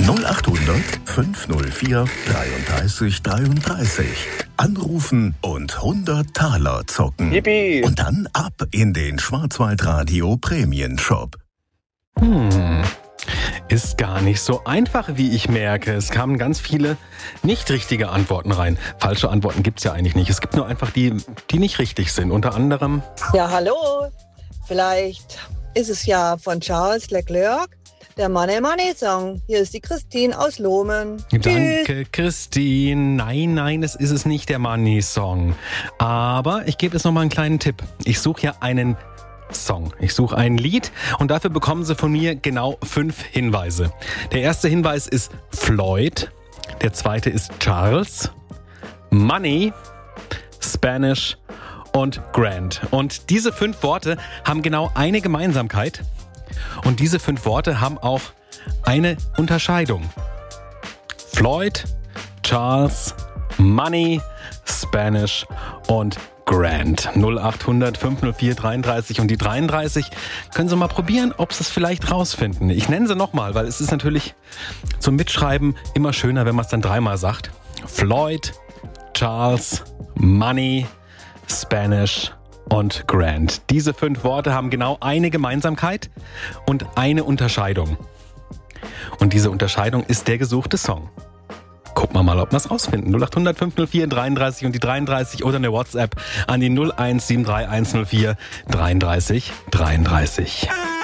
0800 504 33 33. Anrufen und 100 Taler zocken. Yippie. Und dann ab in den Schwarzwaldradio Prämienshop. Ist gar nicht so einfach, wie ich merke. Es kamen ganz viele nicht richtige Antworten rein. Falsche Antworten gibt's ja eigentlich nicht. Es gibt nur einfach die nicht richtig sind. Unter anderem... Ja, hallo. Vielleicht ist es ja von Charles Leclerc, der Money Money Song. Hier ist die Christine aus Lohmen. Danke, Christine. Nein, es ist es nicht, der Money Song. Aber ich gebe jetzt noch mal einen kleinen Tipp. Ich suche ja einen Song. Ich suche ein Lied und dafür bekommen Sie von mir genau 5 Hinweise. Der erste Hinweis ist Floyd, der zweite ist Charles, Money, Spanish und Grant. Und diese 5 Worte haben genau eine Gemeinsamkeit und diese 5 Worte haben auch eine Unterscheidung. Floyd, Charles, Money, Spanish und Grant. 0800 504 33 und die 33. Können Sie mal probieren, ob Sie es vielleicht rausfinden. Ich nenne sie nochmal, weil es ist natürlich zum Mitschreiben immer schöner, wenn man es dann 3-mal sagt. Floyd, Charles, Money, Spanish und Grant. Diese 5 Worte haben genau eine Gemeinsamkeit und eine Unterscheidung. Und diese Unterscheidung ist der gesuchte Song. Gucken wir mal, ob wir es rausfinden. 0800 504 33 und die 33 oder eine WhatsApp an die 0173 104 33 33.